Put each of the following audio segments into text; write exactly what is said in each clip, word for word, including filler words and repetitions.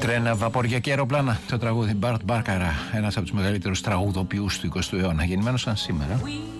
Τρένα, βαπόρια και αεροπλάνα. Το τραγούδι Μπαρτ Μπάρκαρα, ένας από τους μεγαλύτερους τραγουδοποιούς του εικοστού αιώνα, γεννημένος σαν σήμερα.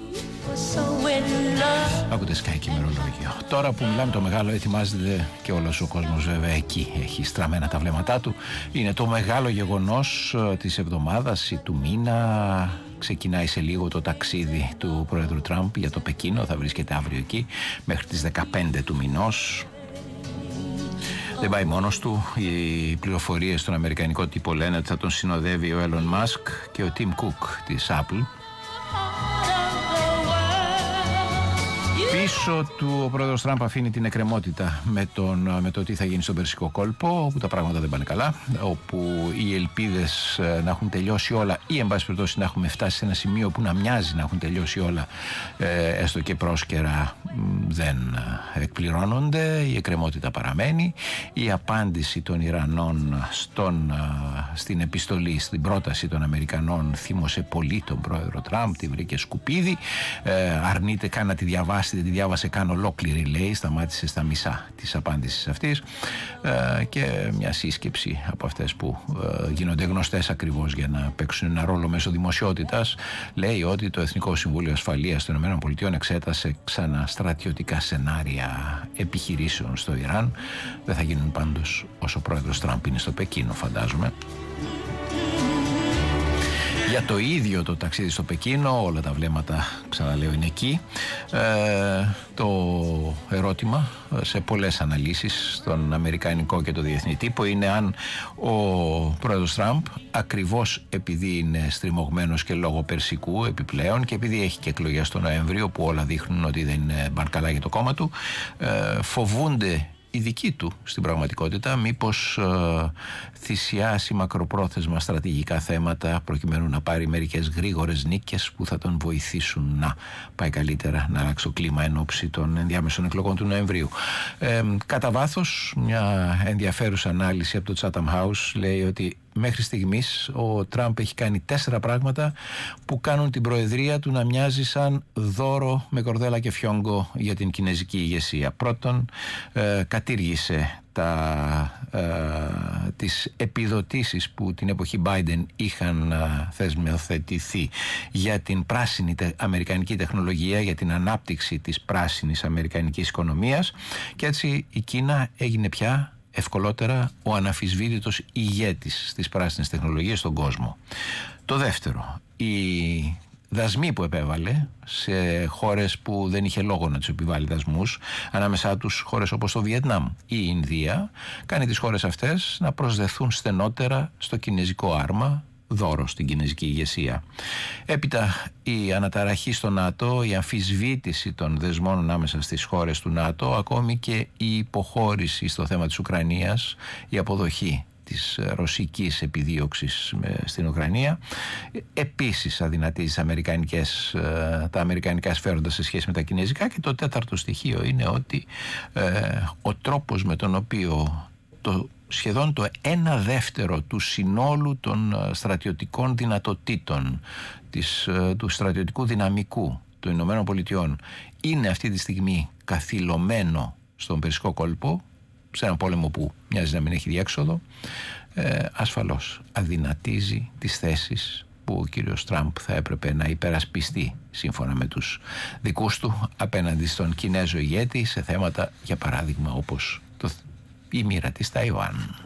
Ακούτε Sky και ημερολόγιο. Τώρα που μιλάμε, το μεγάλο ετοιμάζεται και όλος ο κόσμος βέβαια εκεί έχει στραμμένα τα βλέμματά του. Είναι το μεγάλο γεγονός της εβδομάδας ή του μήνα. Ξεκινάει σε λίγο το ταξίδι του πρόεδρου Τραμπ για το Πεκίνο. Θα βρίσκεται αύριο εκεί μέχρι τις δεκαπέντε του μηνός. Δεν πάει μόνος του. Οι πληροφορίες στον αμερικανικό τύπο λένε ότι θα τον συνοδεύει ο Elon Musk και ο Tim Cook της Apple. Πίσω του ο πρόεδρος Τραμπ αφήνει την εκκρεμότητα με, τον, με το τι θα γίνει στον Περσικό κόλπο, όπου τα πράγματα δεν πάνε καλά, όπου οι ελπίδες να έχουν τελειώσει όλα ή εν πάση περιπτώσει να έχουμε φτάσει σε ένα σημείο που να μοιάζει να έχουν τελειώσει όλα, ε, έστω και πρόσκαιρα, δεν εκπληρώνονται. Η εκκρεμότητα παραμένει. Η απάντηση των Ιρανών στον, στην επιστολή, στην πρόταση των Αμερικανών θύμωσε πολύ τον πρόεδρο Τραμπ, τη βρήκε σκουπίδι, ε, αρνείται καν να τη διαβάσει, τη διάβασε καν ολόκληρη, λέει, σταμάτησε στα μισά της απάντησης αυτής, ε, και μια σύσκεψη από αυτές που ε, γίνονται γνωστές ακριβώς για να παίξουν ένα ρόλο μέσω δημοσιότητας, λέει ότι το Εθνικό Συμβούλιο Ασφαλείας των ΗΠΑ εξέτασε ξανά στρατιωτικά σενάρια επιχειρήσεων στο Ιράν. Δεν θα γίνουν πάντως όσο ο πρόεδρος Τραμπ είναι στο Πεκίνο, φαντάζομαι. Για το ίδιο το ταξίδι στο Πεκίνο, όλα τα βλέμματα, ξαναλέω, είναι εκεί. Ε, το ερώτημα σε πολλές αναλύσεις στον αμερικανικό και το διεθνή τύπο είναι αν ο πρόεδρος Τραμπ, ακριβώς επειδή είναι στριμωγμένος και λόγω περσικού επιπλέον και επειδή έχει και εκλογές τον Νοέμβριο που όλα δείχνουν ότι δεν πάνε καλά για το κόμμα του, ε, φοβούνται η δική του στην πραγματικότητα μήπως ε, θυσιάσει μακροπρόθεσμα στρατηγικά θέματα προκειμένου να πάρει μερικές γρήγορες νίκες που θα τον βοηθήσουν να πάει καλύτερα, να αλλάξει το κλίμα εν ώψη των ενδιάμεσων εκλογών του Νοεμβρίου. Ε, κατά βάθος, μια ενδιαφέρουσα ανάλυση από το Chatham House λέει ότι μέχρι στιγμής ο Τραμπ έχει κάνει τέσσερα πράγματα που κάνουν την προεδρία του να μοιάζει σαν δώρο με κορδέλα και φιόγκο για την κινέζικη ηγεσία. Πρώτον, ε, κατήργησε τα, ε, τις επιδοτήσεις που την εποχή Biden είχαν ε, θεσμοθετηθεί για την πράσινη τε, αμερικανική τεχνολογία, για την ανάπτυξη της πράσινης αμερικανικής οικονομίας, και έτσι η Κίνα έγινε πια ευκολότερα ο αναμφισβήτητος ηγέτης στις πράσινες τεχνολογίες στον κόσμο. Το δεύτερο, οι δασμοί που επέβαλε σε χώρες που δεν είχε λόγο να τους επιβάλλει δασμούς, ανάμεσά τους χώρες όπως το Βιετνάμ ή η Ινδία, κάνει τις χώρες αυτές να προσδεθούν στενότερα στο κινέζικο άρμα, δώρο στην κινέζικη ηγεσία. Έπειτα η αναταραχή στο ΝΑΤΟ, η αμφισβήτηση των δεσμών ανάμεσα στις χώρες του ΝΑΤΟ, ακόμη και η υποχώρηση στο θέμα της Ουκρανίας, η αποδοχή της ρωσικής επιδίωξης στην Ουκρανία, επίσης αδυνατίζει τις αμερικανικές, τα αμερικανικά σφαίροντα σε σχέση με τα κινέζικα. Και το τέταρτο στοιχείο είναι ότι ε, ο τρόπος με τον οποίο το σχεδόν το ένα δεύτερο του συνόλου των στρατιωτικών δυνατοτήτων της, του στρατιωτικού δυναμικού των Ηνωμένων Πολιτειών είναι αυτή τη στιγμή καθυλωμένο στον Περσικό κόλπο, σε έναν πόλεμο που μοιάζει να μην έχει διέξοδο, ε, ασφαλώς αδυνατίζει τις θέσεις που ο κύριος Τραμπ θα έπρεπε να υπερασπιστεί σύμφωνα με τους δικούς του απέναντι στον Κινέζο ηγέτη σε θέματα, για παράδειγμα, όπως το η μοίρα της Ταϊουάν.